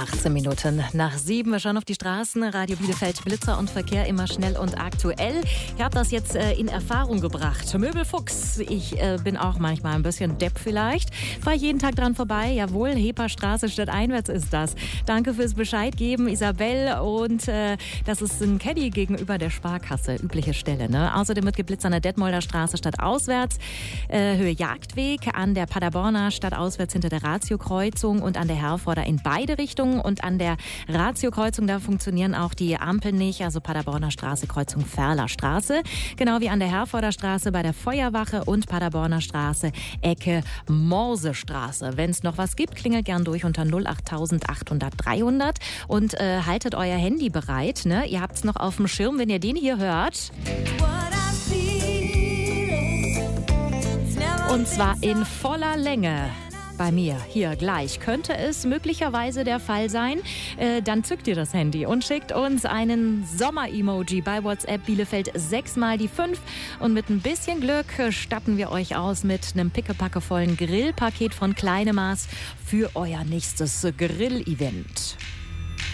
18 Minuten nach 7. Wir schauen auf die Straßen. Radio Bielefeld, Blitzer und Verkehr immer schnell und aktuell. Ich habe das jetzt in Erfahrung gebracht. Möbelfuchs, ich bin auch manchmal ein bisschen depp vielleicht. Fahre ich jeden Tag dran vorbei. Jawohl, Heperstraße stadteinwärts ist das. Danke fürs Bescheid geben, Isabel. Und das ist ein Caddy gegenüber der Sparkasse. Übliche Stelle, ne? Außerdem wird geblitzt an der Detmolder Straße stadtauswärts. Höhe Jagdweg, an der Paderborner stadtauswärts hinter der Ratio-Kreuzung und an der Herforder in beide Richtungen. Und an der Ratio-Kreuzung, da funktionieren auch die Ampeln nicht, also Paderborner Straße, Kreuzung Ferler Straße. Genau wie an der Herforder Straße bei der Feuerwache und Paderborner Straße, Ecke Morsestraße. Wenn es noch was gibt, klingelt gern durch unter 08800 300 und haltet euer Handy bereit. Ne? Ihr habt es noch auf dem Schirm, wenn ihr den hier hört. Und zwar in voller Länge. Bei mir hier gleich könnte es möglicherweise der Fall sein. Dann zückt ihr das Handy und schickt uns einen Sommer-Emoji bei WhatsApp Bielefeld 6 mal die 5. Und mit ein bisschen Glück statten wir euch aus mit einem pickepackevollen Grillpaket von Kleine Maß für euer nächstes Grill-Event.